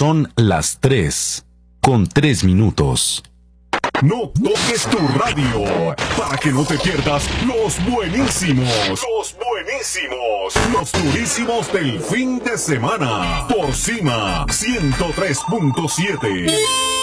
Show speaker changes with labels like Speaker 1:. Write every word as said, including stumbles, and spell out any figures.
Speaker 1: Son las tres, con tres minutos.
Speaker 2: No toques tu radio para que no te pierdas los buenísimos, los buenísimos, los durísimos del fin de semana por Cima ciento tres punto siete.